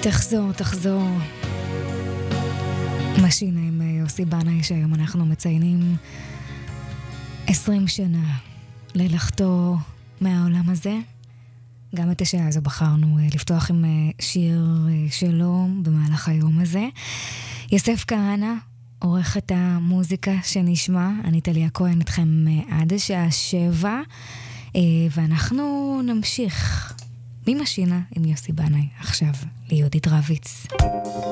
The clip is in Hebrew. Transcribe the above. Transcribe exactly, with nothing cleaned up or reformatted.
תחזור, תחזור. משינה עם יוסי בנאי, שהיום אנחנו מציינים עשרים שנה ללכתו מהעולם הזה. גם את השעה הזו בחרנו לפתוח עם שיר שלו במהלך היום הזה. יוסף כהנא, עורך את המוזיקה שנשמע. אני טליה כהן איתכם עד השעה שבע, ואנחנו נמשיך ממשינה עם יוסי בנאי עכשיו ליהודית רביץ.